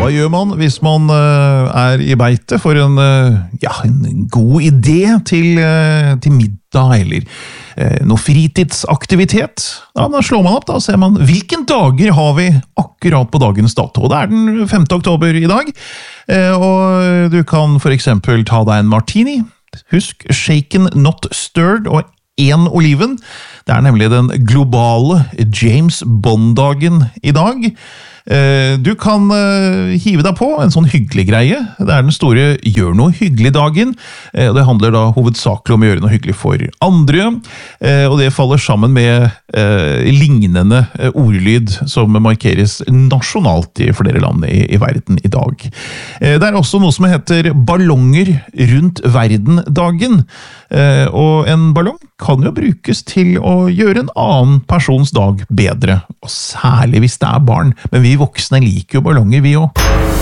Hva gjør man hvis man i beite for en god idé til middag eller noe fritidsaktivitet? Ja, da slår man opp da, og ser man hvilken dager har vi akkurat på dagens dato. Det den 5. oktober i dag, og du kan for eksempel ta deg en martini. Husk, shaken, not stirred, og 1 oliven. Det nemlig den globale James Bond-dagen i dag. Du kan hive deg på en sånn hyggelig greie. Det den store gjør noe hyggelig-dagen. Det handler da hovedsakelig om å gjøre noe hyggelig for andre, og det faller sammen med lignende ordlyd som markeres nasjonalt i flere land i verden i dag. Det også noe som heter ballonger rundt verden-dagen, og en ballong kan jo brukes til å gjøre en annen persons dag bedre, og særlig hvis det barn, men vi voksne liker jo ballonger vi også.